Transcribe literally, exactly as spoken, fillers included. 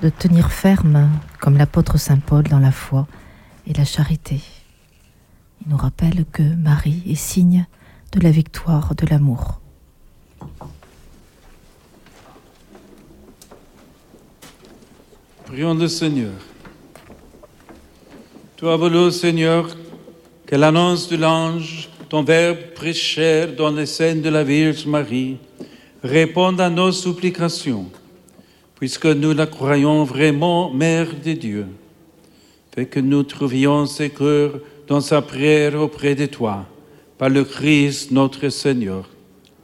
de tenir ferme, comme l'apôtre saint Paul, dans la foi et la charité. Il nous rappelle que Marie est signe de la victoire de l'amour. Prions le Seigneur. Tu as voulu, Seigneur, que l'annonce de l'ange, ton verbe prêché dans les scènes de la Vierge Marie, réponde à nos supplications, puisque nous la croyons vraiment Mère de Dieu. Fais que nous trouvions secours dans sa prière auprès de toi, par le Christ notre Seigneur.